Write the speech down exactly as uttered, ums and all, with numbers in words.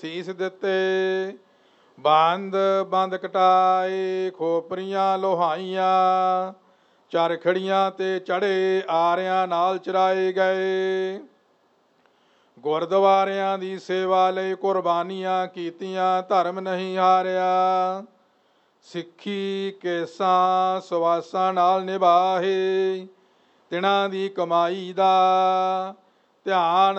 ਸੀਸ ਦਿੱਤੇ ਬੰਦ ਬੰਦ ਕਟਾਏ, ਖੋਪਰੀਆਂ ਲੋਹਾਈਆਂ ਚਰਖੜੀਆਂ ਤੇ ਚੜੇ, ਆਰਿਆਂ ਨਾਲ ਚਰਾਏ ਗਏ। ਗੁਰਦੁਆਰਿਆਂ ਦੀ ਸੇਵਾ ਲਈ ਕੁਰਬਾਨੀਆਂ ਕੀਤੀਆਂ, ਧਰਮ ਨਹੀਂ ਹਾਰਿਆ। ਸਿੱਖੀ ਕੇਸਾਂ ਸਵਾਸਾਂ ਨਾਲ ਨਿਭਾਹੇ, ਤਿਨਾਂ ਦੀ ਕਮਾਈ ਦਾ ਧਿਆਨ